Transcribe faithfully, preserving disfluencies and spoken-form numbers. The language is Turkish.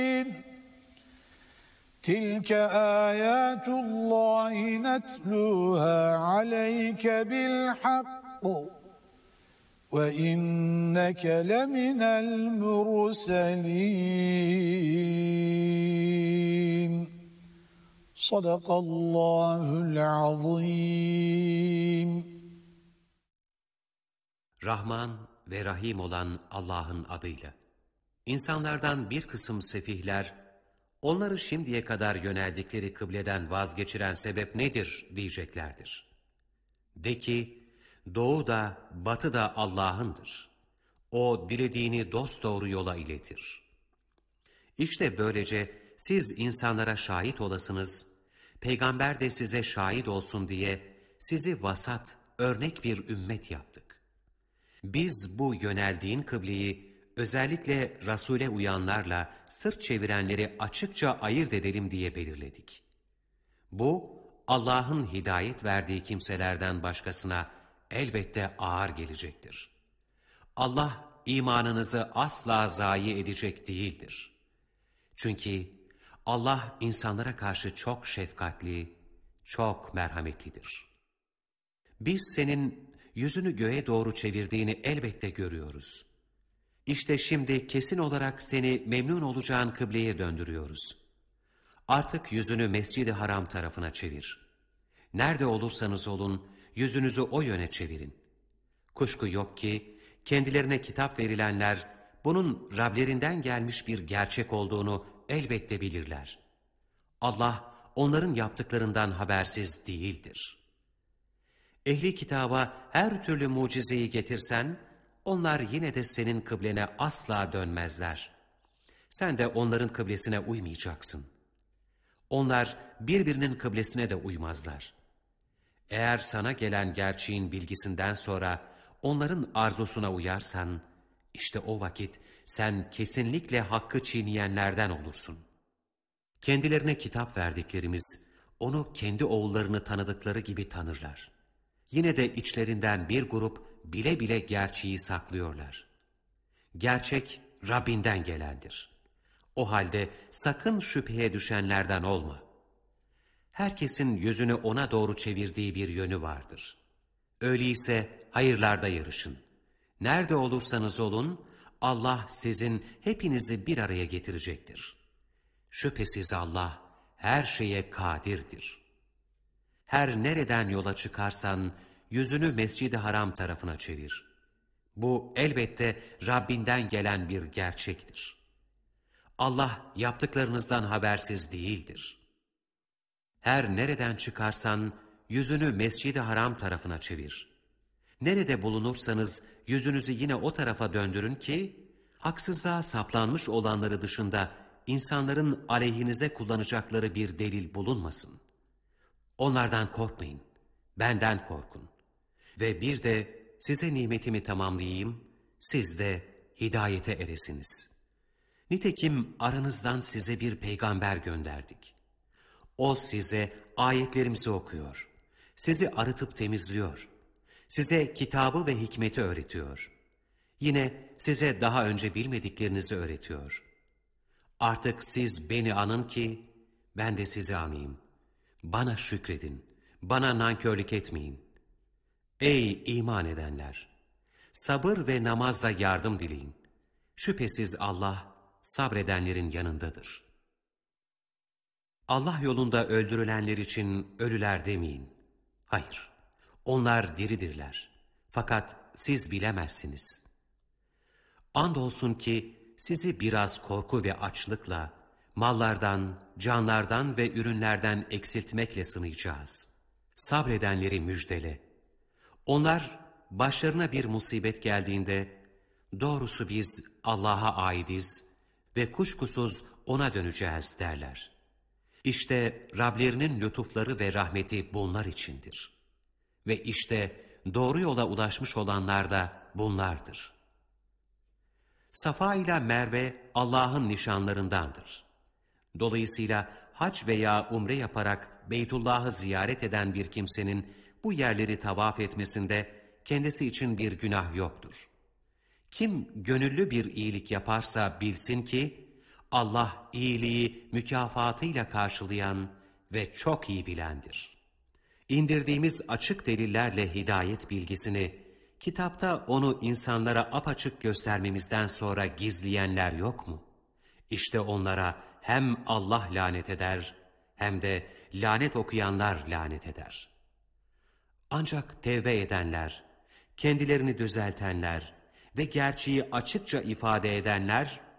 تِلْكَ آيَاتُ اللّٰهِ نَتْلُوهَا عَلَيْكَ بِالْحَقِّ وَاِنَّكَ لَمِنَ الْمُرْسَلِينَ. Sadakallahul azim. Rahman ve Rahim olan Allah'ın adıyla. İnsanlardan bir kısım sefihler, onları şimdiye kadar yöneldikleri kıbleden vazgeçiren sebep nedir diyeceklerdir. De ki, doğu da batı da Allah'ındır. O dilediğini dosdoğru yola iletir. İşte böylece siz insanlara şahit olasınız, peygamber de size şahit olsun diye sizi vasat, örnek bir ümmet yaptık. Biz bu yöneldiğin kıbleyi özellikle Resul'e uyanlarla sırt çevirenleri açıkça ayırt edelim diye belirledik. Bu, Allah'ın hidayet verdiği kimselerden başkasına elbette ağır gelecektir. Allah imanınızı asla zayi edecek değildir. Çünkü Allah insanlara karşı çok şefkatli, çok merhametlidir. Biz senin yüzünü göğe doğru çevirdiğini elbette görüyoruz. İşte şimdi kesin olarak seni memnun olacağın kıbleye döndürüyoruz. Artık yüzünü Mescid-i Haram tarafına çevir. Nerede olursanız olun, yüzünüzü o yöne çevirin. Kuşku yok ki, kendilerine kitap verilenler, bunun Rablerinden gelmiş bir gerçek olduğunu elbette bilirler. Allah, onların yaptıklarından habersiz değildir. Ehli kitaba her türlü mucizeyi getirsen, onlar yine de senin kıblene asla dönmezler. Sen de onların kıblesine uymayacaksın. Onlar birbirinin kıblesine de uymazlar. Eğer sana gelen gerçeğin bilgisinden sonra onların arzusuna uyarsan, işte o vakit sen kesinlikle hakkı çiğneyenlerden olursun. Kendilerine kitap verdiklerimiz, onu kendi oğullarını tanıdıkları gibi tanırlar. Yine de içlerinden bir grup bile bile gerçeği saklıyorlar. Gerçek Rabbinden gelendir. O halde sakın şüpheye düşenlerden olma. Herkesin yüzünü ona doğru çevirdiği bir yönü vardır. Öyleyse hayırlarda yarışın. Nerede olursanız olun, Allah sizin hepinizi bir araya getirecektir. Şüphesiz Allah her şeye kadirdir. Her nereden yola çıkarsan yüzünü Mescid-i Haram tarafına çevir. Bu elbette Rabbinden gelen bir gerçektir. Allah yaptıklarınızdan habersiz değildir. Her nereden çıkarsan yüzünü Mescid-i Haram tarafına çevir. Nerede bulunursanız yüzünüzü yine o tarafa döndürün ki, haksızlığa saplanmış olanları dışında insanların aleyhinize kullanacakları bir delil bulunmasın. Onlardan korkmayın, benden korkun. Ve bir de size nimetimi tamamlayayım, siz de hidayete eresiniz. Nitekim aranızdan size bir peygamber gönderdik. O size ayetlerimizi okuyor, sizi arıtıp temizliyor, size kitabı ve hikmeti öğretiyor. Yine size daha önce bilmediklerinizi öğretiyor. Artık siz beni anın ki ben de sizi anayım. Bana şükredin, bana nankörlük etmeyin. Ey iman edenler! Sabır ve namazla yardım dileyin. Şüphesiz Allah sabredenlerin yanındadır. Allah yolunda öldürülenler için ölüler demeyin. Hayır, onlar diridirler. Fakat siz bilemezsiniz. Andolsun ki sizi biraz korku ve açlıkla, mallardan, canlardan ve ürünlerden eksiltmekle sınayacağız. Sabredenleri müjdele. Onlar başlarına bir musibet geldiğinde, doğrusu biz Allah'a aidiz ve kuşkusuz O'na döneceğiz derler. İşte Rablerinin lütufları ve rahmeti bunlar içindir. Ve işte doğru yola ulaşmış olanlar da bunlardır. Safa ile Merve Allah'ın nişanlarındandır. Dolayısıyla hac veya umre yaparak Beytullah'ı ziyaret eden bir kimsenin bu yerleri tavaf etmesinde kendisi için bir günah yoktur. Kim gönüllü bir iyilik yaparsa bilsin ki Allah iyiliği mükafatıyla karşılayan ve çok iyi bilendir. İndirdiğimiz açık delillerle hidayet bilgisini, kitapta onu insanlara apaçık göstermemizden sonra gizleyenler yok mu? İşte onlara hem Allah lanet eder, hem de lanet okuyanlar lanet eder. Ancak tevbe edenler, kendilerini düzeltenler ve gerçeği açıkça ifade edenler